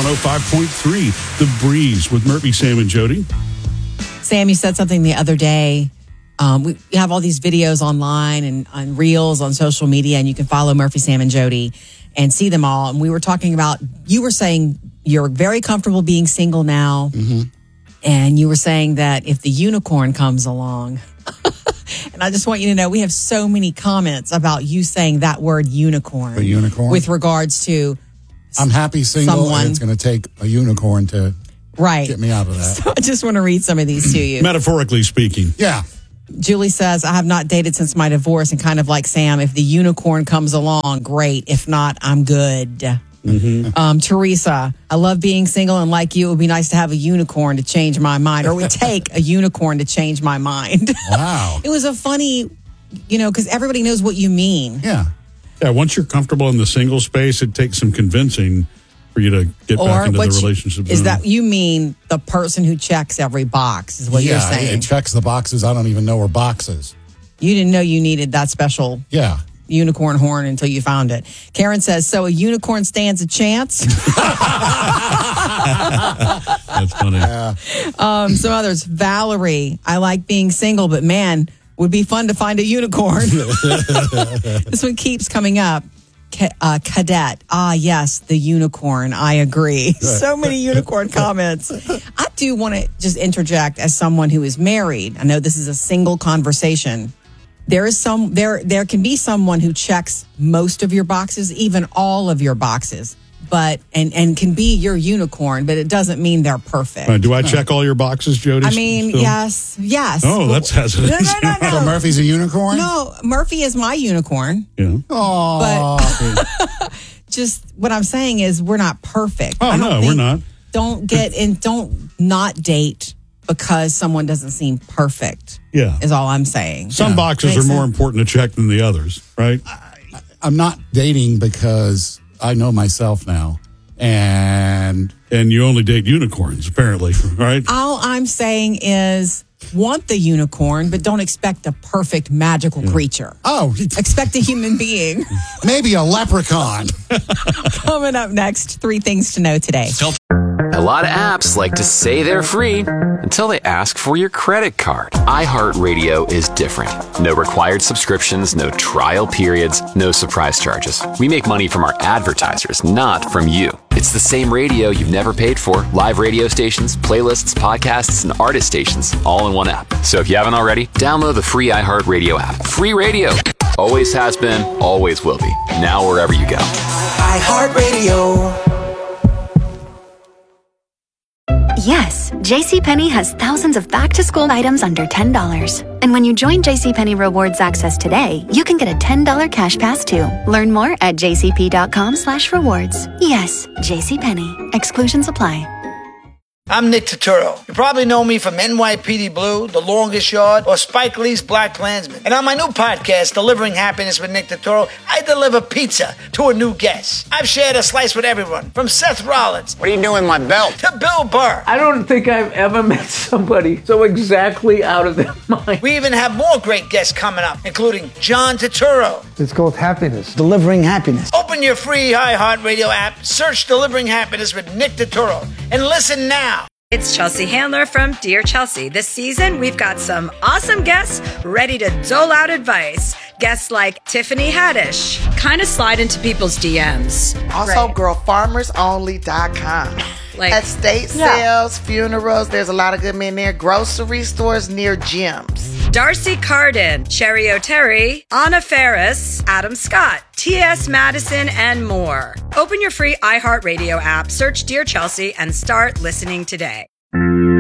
105.3, The Breeze with Murphy, Sam, and Jody. Sam, you said something the other day. We have all these videos online and on Reels on social media, and you can follow Murphy, Sam, and Jody and see them all. And we were talking about, you were saying you're very comfortable being single now. Mm-hmm. And you were saying that if the unicorn comes along, and I just want you to know, we have so many comments about you saying that word unicorn. The unicorn? With regards to I'm happy single, and it's going to take a unicorn to get me out of that. So I just want to read some of these to you. Metaphorically speaking. Yeah. Julie says, I have not dated since my divorce, and kind of like Sam, if the unicorn comes along, great. If not, I'm good. Mm-hmm. Teresa, I love being single, and like you, it would be nice to have a unicorn to change my mind, or it would take a unicorn to change my mind. Wow. It was a funny, because everybody knows what you mean. Yeah. Yeah, once you're comfortable in the single space, it takes some convincing for you to get back into the relationship. Is that you mean the person who checks every box is what you're saying? Yeah, it checks the boxes. I don't even know where boxes. You didn't know you needed that special unicorn horn until you found it. Karen says, so a unicorn stands a chance? That's funny. Yeah. Some others. Valerie, I like being single, but man, would be fun to find a unicorn. This one keeps coming up. Cadet. Yes, the unicorn. I agree. So many unicorn comments. I do want to just interject as someone who is married. I know this is a single conversation. There can be someone who checks most of your boxes, even all of your boxes, but and can be your unicorn, but it doesn't mean they're perfect. Do I check all your boxes, Jody? I mean, yes. Oh, that's hesitant. No. So Murphy's a unicorn? No, Murphy is my unicorn. Yeah. But just what I'm saying is we're not perfect. Oh, no, we're not. Don't not date because someone doesn't seem perfect. Yeah. Is all I'm saying. Some boxes are more important to check than the others, right? I'm not dating because I know myself now. And you only date unicorns, apparently, right? All I'm saying is want the unicorn, but don't expect a perfect magical creature. Oh. Expect a human being. Maybe a leprechaun. Coming up next, 3 things to know today. A lot of apps like to say they're free until they ask for your credit card. iHeartRadio is different. No required subscriptions, no trial periods, no surprise charges. We make money from our advertisers, not from you. It's the same radio you've never paid for. Live radio stations, playlists, podcasts, and artist stations, all in one app. So if you haven't already, download the free iHeartRadio app. Free radio. Always has been, always will be. Now wherever you go. iHeartRadio. Yes, JCPenney has thousands of back-to-school items under $10. And when you join JCPenney Rewards Access today, you can get a $10 cash pass too. Learn more at jcp.com/rewards. Yes, JCPenney. Exclusions apply. I'm Nick Turturro. You probably know me from NYPD Blue, The Longest Yard, or Spike Lee's Black Klansman. And on my new podcast, Delivering Happiness with Nick Turturro, I deliver pizza to a new guest. I've shared a slice with everyone, from Seth Rollins. What are you doing with my belt? To Bill Burr. I don't think I've ever met somebody so exactly out of their mind. We even have more great guests coming up, including John Turturro. It's called Happiness. Delivering Happiness. Open your free iHeartRadio app, search Delivering Happiness with Nick Turturro, and listen now. It's Chelsea Handler from Dear Chelsea. This season, we've got some awesome guests ready to dole out advice. Guests like Tiffany Haddish. Kind of slide into people's DMs. Also, girlfarmersonly.com. Like estate sales, funerals, there's a lot of good men there. Grocery stores near gyms. Darcy Carden, Sherry O'Terry, Anna Ferris, Adam Scott, T.S. Madison, and more. Open your free iHeartRadio app, search Dear Chelsea, and start listening today.